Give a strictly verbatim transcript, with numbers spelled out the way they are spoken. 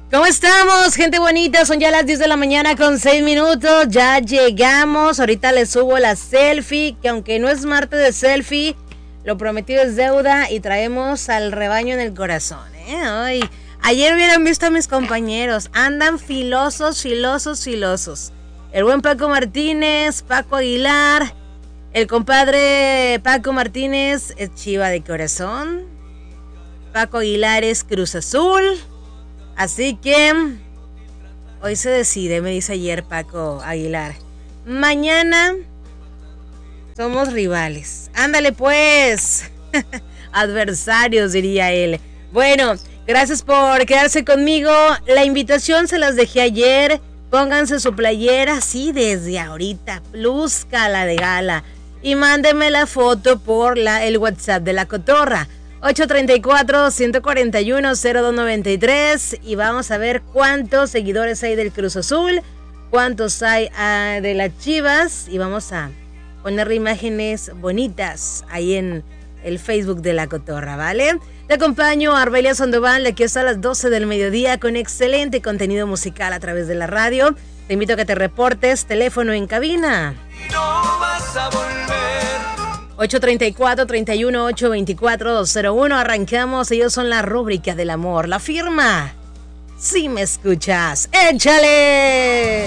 ¿Cómo estamos, gente bonita? Son ya las diez de la mañana con seis minutos. Ya llegamos. Ahorita les subo la selfie, que aunque no es martes de selfie, lo prometido es deuda y traemos al rebaño en el corazón, ¿eh? Ay, ayer hubieran visto a mis compañeros. Andan filosos, filosos, filosos. El buen Paco Martínez, Paco Aguilar. El compadre Paco Martínez es Chiva de corazón. Paco Aguilar es Cruz Azul. Así que hoy se decide, me dice ayer Paco Aguilar. Mañana somos rivales. Ándale pues. Adversarios, diría él. Bueno, gracias por quedarse conmigo. La invitación se las dejé ayer. Pónganse su playera, sí, desde ahorita. Plusca la de gala. Y mándenme la foto por la, el WhatsApp de La Cotorra. ocho tres cuatro, uno cuatro uno, cero dos nueve tres. Y vamos a ver cuántos seguidores hay del Cruz Azul, cuántos hay uh, de las Chivas. Y vamos a poner imágenes bonitas ahí en el Facebook de La Cotorra, ¿vale? Te acompaño a Arbelia Sandoval de aquí hasta las doce del mediodía con excelente contenido musical a través de la radio. Te invito a que te reportes, teléfono en cabina. No vas a volver. ocho tres cuatro, tres uno ocho, dos cuatro cero uno. Arrancamos. Ellos son la rúbrica del amor. La firma. Si me escuchas, ¡échale!